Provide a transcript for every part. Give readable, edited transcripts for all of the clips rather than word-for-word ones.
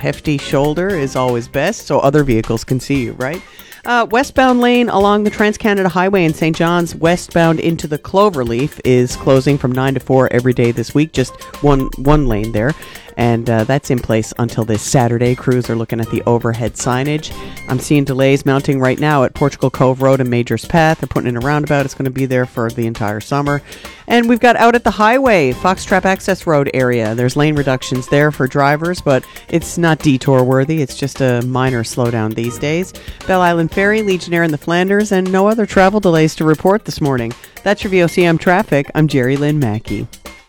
hefty shoulder is always best, so other vehicles can see you, right? Westbound lane along the Trans-Canada Highway in St. John's, westbound into the Cloverleaf, is closing from 9 to 4 every day this week, just one lane there. And that's in place until this Saturday. Crews are looking at the overhead signage. I'm seeing delays mounting right now at Portugal Cove Road and Majors Path. They're putting in a roundabout. It's going to be there for the entire summer. And we've got out at the highway, Foxtrap Access Road area. There's lane reductions there for drivers, but it's not detour worthy. It's just a minor slowdown these days. Bell Island Ferry, Legionnaire in the Flanders, and no other travel delays to report this morning. That's your VOCM traffic. I'm Jerry Lynn Mackey.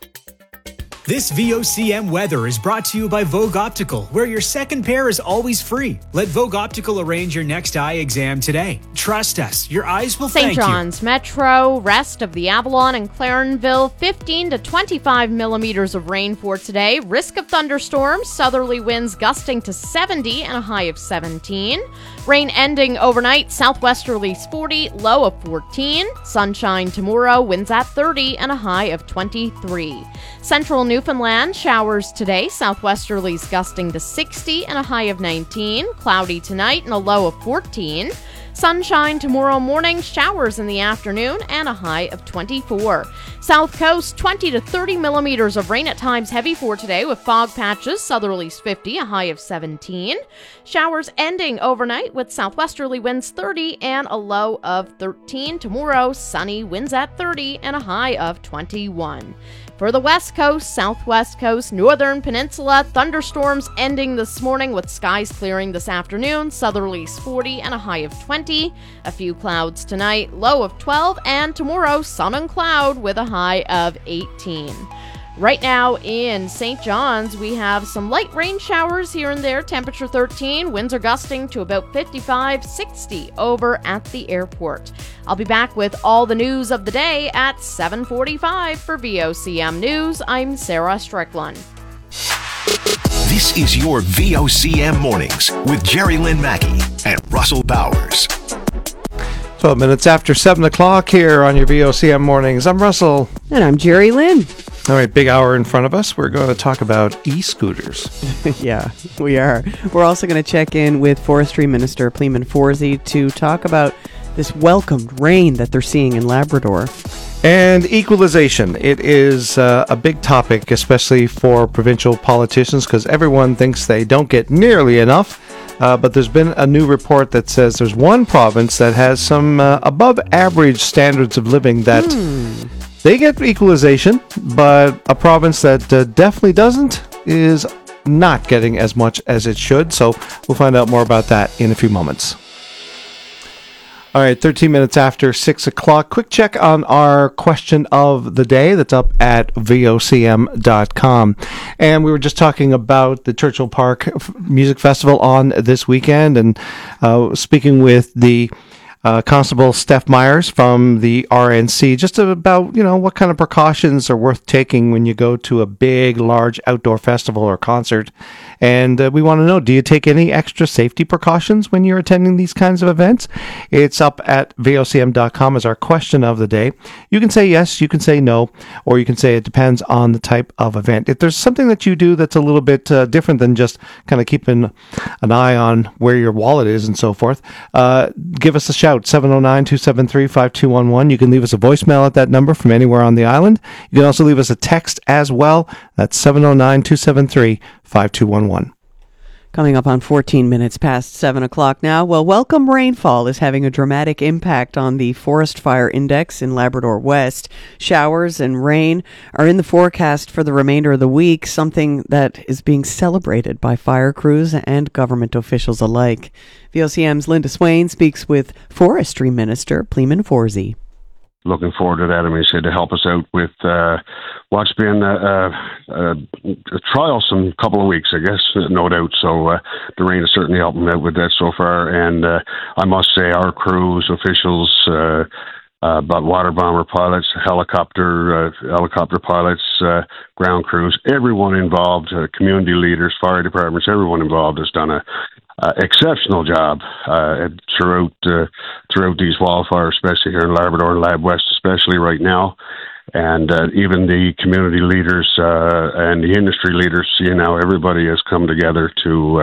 This VOCM weather is brought to you by Vogue Optical, where your second pair is always free. Let Vogue Optical arrange your next eye exam today. Trust us, your eyes will thank you. St. John's Metro, rest of the Avalon and Clarenville, 15 to 25 millimeters of rain for today. Risk of thunderstorms, southerly winds gusting to 70 and a high of 17. Rain ending overnight, southwesterlies 40, low of 14. Sunshine tomorrow, winds at 30 and a high of 23. Central Newfoundland, showers today, southwesterlies gusting to 60 and a high of 19. Cloudy tonight and a low of 14. Sunshine tomorrow morning, showers in the afternoon, and a high of 24. South Coast, 20 to 30 millimeters of rain, at times heavy for today, with fog patches, southerlies 50, a high of 17. Showers ending overnight with southwesterly winds 30 and a low of 13. Tomorrow, sunny, winds at 30 and a high of 21. For the West Coast, Southwest Coast, Northern Peninsula, thunderstorms ending this morning with skies clearing this afternoon, southerlies 40 and a high of 20. A few clouds tonight, low of 12, and tomorrow, sun and cloud with a high of 18. Right now in St. John's, we have some light rain showers here and there, temperature 13, winds are gusting to about 55, 60 over at the airport. I'll be back with all the news of the day at 7:45 for VOCM News. I'm Sarah Strickland. This is your VOCM Mornings with Jerry Lynn Mackey and Russell Bowers. 12 minutes after 7 o'clock here on your VOCM Mornings. I'm Russell. And I'm Jerry Lynn. All right, big hour in front of us. We're going to talk about e-scooters. Yeah, we are. We're also going to check in with Forestry Minister Pleeman Forsey to talk about this welcomed rain that they're seeing in Labrador. And equalization. It is a big topic, especially for provincial politicians, because everyone thinks they don't get nearly enough. But there's been a new report that says there's one province that has some above average standards of living that they get equalization, but a province that definitely doesn't is not getting as much as it should. So we'll find out more about that in a few moments. All right, 13 minutes after 6 o'clock. Quick check on our question of the day that's up at vocm.com. And we were just talking about the Churchill Park Music Festival on this weekend and speaking with the Constable Steph Myers from the RNC, just about, what kind of precautions are worth taking when you go to a big, large outdoor festival or concert. And we want to know, do you take any extra safety precautions when you're attending these kinds of events? It's up at vocm.com as our question of the day. You can say yes, you can say no, or you can say it depends on the type of event. If there's something that you do that's a little bit different than just kind of keeping an eye on where your wallet is and so forth, give us a shout. 709-273-5211. You can leave us a voicemail at that number from anywhere on the island. You can also leave us a text as well. That's 709-273-5211. Coming up on 14 minutes past 7 o'clock now. Well, welcome rainfall is having a dramatic impact on the forest fire index in Labrador West. Showers and rain are in the forecast for the remainder of the week, something that is being celebrated by fire crews and government officials alike. VOCM's Linda Swain speaks with Forestry Minister Pleeman Forsey. Looking forward to that. I mean, he said to help us out with what's been a trialsome couple of weeks, I guess, no doubt. So the rain is certainly helping out with that so far. And I must say, our crews, officials, but water bomber pilots, helicopter pilots, ground crews, everyone involved, community leaders, fire departments, everyone involved has done a exceptional job throughout these wildfires, especially here in Labrador and Lab West, especially right now. And even the community leaders and the industry leaders, everybody has come together to